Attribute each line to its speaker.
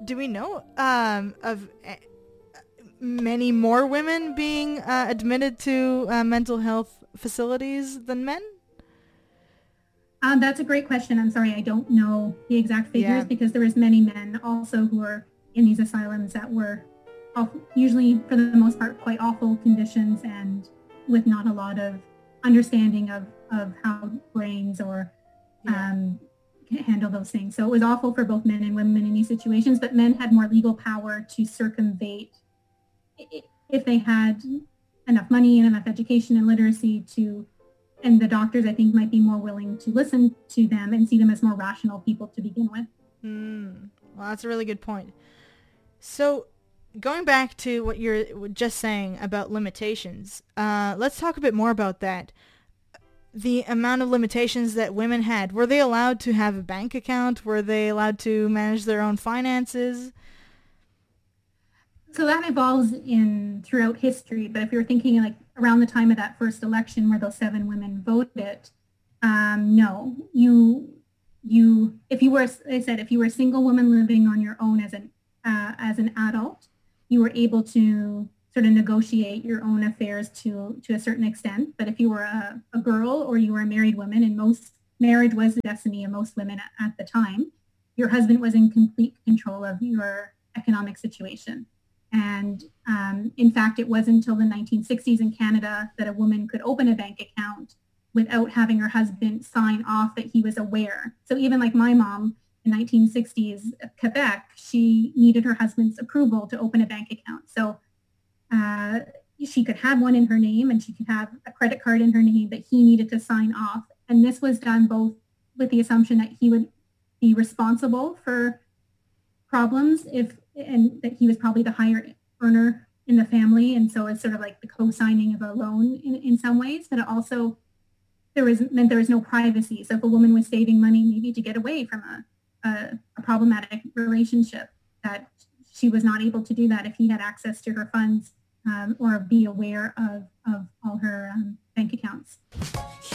Speaker 1: do we know of many more women being admitted to mental health facilities than men?
Speaker 2: That's a great question. I'm sorry, I don't know the exact figures
Speaker 1: Yeah.
Speaker 2: because there was many men also who were in these asylums that were usually, for the most part, quite awful conditions and with not a lot of understanding of how brains or handle those things. So it was awful for both men and women in these situations, but men had more legal power to circumvent if they had enough money and enough education and literacy and the doctors, I think, might be more willing to listen to them and see them as more rational people to begin with.
Speaker 1: Well, that's a really good point. So, going back to what you're just saying about limitations, let's talk a bit more about that. The amount of limitations that women had. Were they allowed to have a bank account? Were they allowed to manage their own finances?
Speaker 2: So that evolves throughout history. But if you're thinking like around the time of that first election where those 7 women voted, no, if you were, I said, if you were a single woman living on your own as an adult, you were able to sort of negotiate your own affairs to a certain extent. But if you were a girl or you were a married woman, and marriage was the destiny of most women at the time, your husband was in complete control of your economic situation. And in fact, it wasn't until the 1960s in Canada that a woman could open a bank account without having her husband sign off that he was aware. So even like my mom in 1960s Quebec, she needed her husband's approval to open a bank account. So she could have one in her name and she could have a credit card in her name, but he needed to sign off. And this was done both with the assumption that he would be responsible for problems and that he was probably the higher earner in the family. And so it's sort of like the co-signing of a loan in some ways, but it also meant there was no privacy. So if a woman was saving money, maybe to get away from a problematic relationship, that she was not able to do that if he had access to her funds or be aware of all her bank accounts.